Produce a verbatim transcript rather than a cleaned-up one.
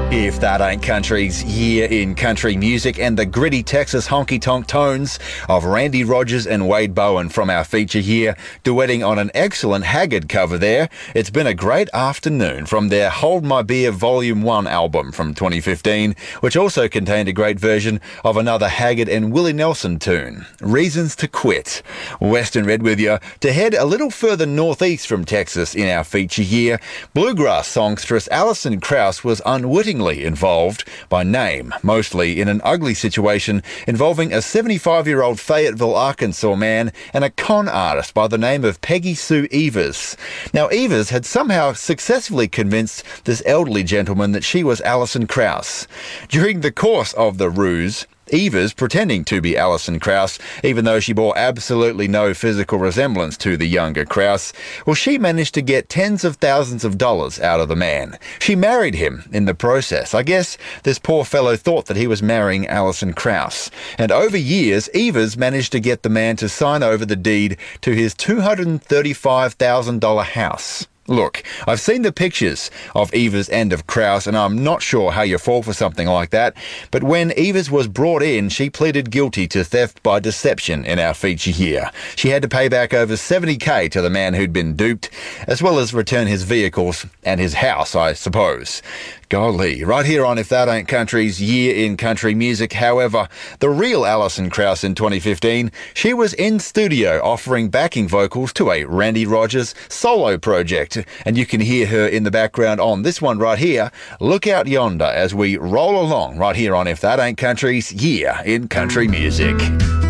If that ain't country's year in country music, and the gritty Texas honky-tonk tones of Randy Rogers and Wade Bowen from our feature here, duetting on an excellent Haggard cover there. It's been a great afternoon from their Hold My Beer Volume one album from twenty fifteen, which also contained a great version of another Haggard and Willie Nelson tune, Reasons to Quit. Western Red with you to head a little further northeast from Texas in our feature here. Bluegrass songstress Alison Krauss was unwittingly involved by name, mostly in an ugly situation involving a seventy-five-year-old Fayetteville, Arkansas man and a con artist by the name of Peggy Sue Evers. Now, Evers had somehow successfully convinced this elderly gentleman that she was Alison Krauss. During the course of the ruse, Evers, pretending to be Alison Krauss, even though she bore absolutely no physical resemblance to the younger Krauss, well, she managed to get tens of thousands of dollars out of the man. She married him in the process. I guess this poor fellow thought that he was marrying Alison Krauss. And over years, Evers managed to get the man to sign over the deed to his two hundred thirty-five thousand dollars house. Look, I've seen the pictures of Evers and of Krauss, and I'm not sure how you fall for something like that, but when Evers was brought in, she pleaded guilty to theft by deception in our feature here. She had to pay back over seventy thousand dollars to the man who'd been duped, as well as return his vehicles and his house, I suppose. Golly, right here on If That Ain't Country's Year in Country Music. However, the real Alison Krauss in twenty fifteen, she was in studio offering backing vocals to a Randy Rogers solo project. And you can hear her in the background on this one right here, Look Out Yonder, as we roll along right here on If That Ain't Country's Year in Country Music.